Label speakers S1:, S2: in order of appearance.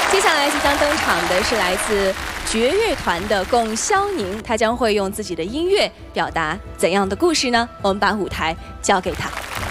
S1: 接下来即将登场的是来自绝乐团的龚潇宁，他将会用自己的音乐表达怎样的故事呢？我们把舞台交给他。